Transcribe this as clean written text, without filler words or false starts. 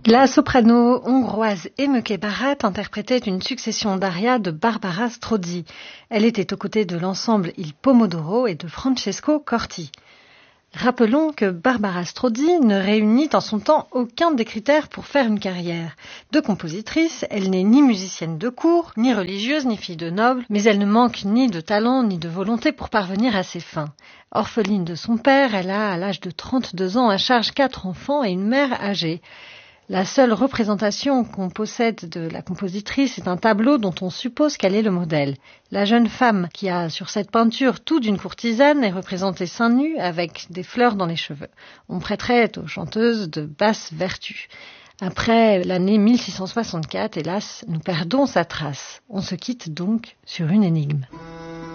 La soprano hongroise Emeke Barat interprétait une succession d'arias de Barbara Strozzi. Elle était aux côtés de l'ensemble Il Pomodoro et de Francesco Corti. Rappelons que Barbara Strozzi ne réunit en son temps aucun des critères pour faire une carrière. De compositrice, elle n'est ni musicienne de cour, ni religieuse, ni fille de noble, mais elle ne manque ni de talent ni de volonté pour parvenir à ses fins. Orpheline de son père, elle a, à l'âge de 32 ans, à charge 4 enfants et une mère âgée. La seule représentation qu'on possède de la compositrice est un tableau dont on suppose qu'elle est le modèle. La jeune femme qui a sur cette peinture tout d'une courtisane est représentée seins nus avec des fleurs dans les cheveux. On prêterait aux chanteuses de basse vertu. Après l'année 1664, hélas, nous perdons sa trace. On se quitte donc sur une énigme.